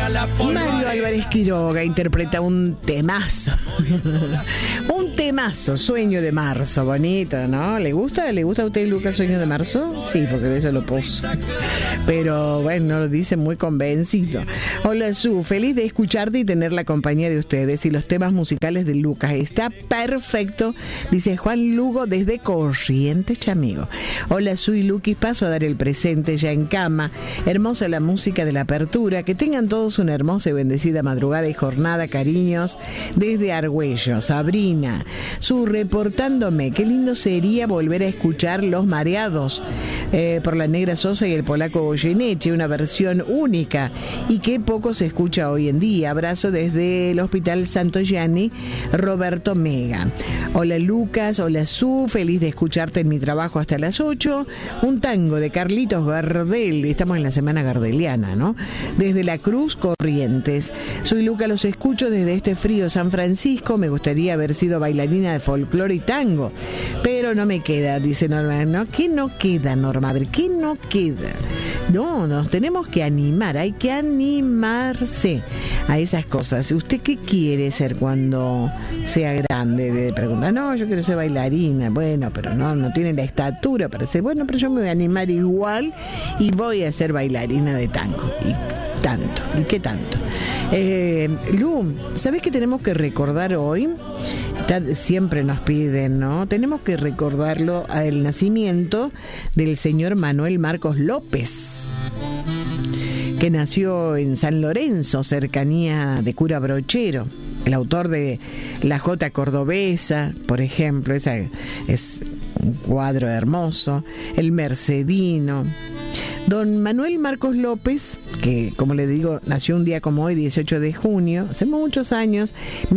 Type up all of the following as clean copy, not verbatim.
Mario Álvarez Quiroga interpreta un temazo. Un temazo, Sueño de Marzo, bonito, ¿no? ¿Le gusta? ¿Le gusta a usted, Lucas, Sueño de Marzo? Sí, porque eso lo puso. Pero bueno, lo dice muy convencido. Hola, Su, feliz de escucharte y tener la compañía de ustedes y los temas musicales de Lucas. Está perfecto, dice Juan Lugo desde Corrientes, Chamigo. Hola, Su y Luquis, paso a dar el presente ya en cama. Hermosa la música de la apertura. Que tengan todos una hermosa y bendecida madrugada y jornada, cariños, desde Argüello. Sabrina, Su, reportándome, qué lindo sería volver a escuchar Los Mareados por la Negra Sosa y el polaco Goyeneche, una versión única y que poco se escucha hoy en día. Abrazo desde el Hospital Santo Gianni, Roberto Mega. Hola, Lucas, hola, Su, feliz de escucharte en mi trabajo hasta las 8. Un tango de Carlitos Gardel, estamos en la semana gardeliana, ¿no? Desde La Cruz, Corrientes. Soy Lucas, los escucho desde este frío San Francisco. Me gustaría haber sido bailarina de folclore y tango, pero no me queda, dice Norma. ¿No? ¿Qué no queda, Norma? A ver, ¿qué no queda? No, nos tenemos que animar, hay que animarse a esas cosas. ¿Usted qué quiere ser cuando sea grande? Le pregunta, no, yo quiero ser bailarina. Bueno, pero no tiene la estatura para ser. Bueno, pero yo me voy a animar igual y voy a ser bailarina de tango. Y tanto, ¿y qué tanto? Lu, ¿sabés qué tenemos que recordar hoy? Siempre nos piden, ¿no? Tenemos que recordarlo al nacimiento del señor Manuel Marcos López, que nació en San Lorenzo, cercanía de Cura Brochero. El autor de La Jota Cordobesa, por ejemplo, esa es un cuadro hermoso. El Mercedino. Don Manuel Marcos López, que como le digo, nació un día como hoy, 18 de junio, hace muchos años,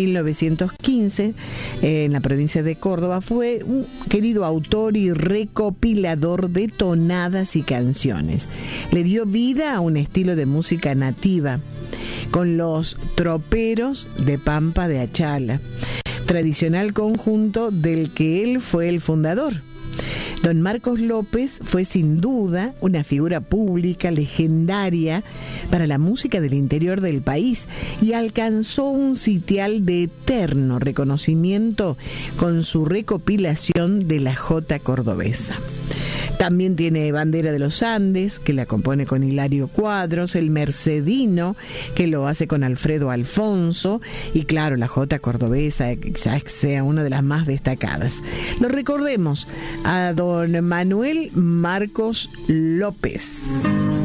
1915, en la provincia de Córdoba, fue un querido autor y recopilador de tonadas y canciones. Le dio vida a un estilo de música nativa, con los troperos de Pampa de Achala, tradicional conjunto del que él fue el fundador. Don Marcos López fue sin duda una figura pública legendaria para la música del interior del país y alcanzó un sitial de eterno reconocimiento con su recopilación de La Jota Cordobesa. También tiene Bandera de los Andes, que la compone con Hilario Cuadros, El Mercedino, que lo hace con Alfredo Alfonso, y claro, La Jota Cordobesa, quizás sea una de las más destacadas. Lo recordemos a don Manuel Marcos López.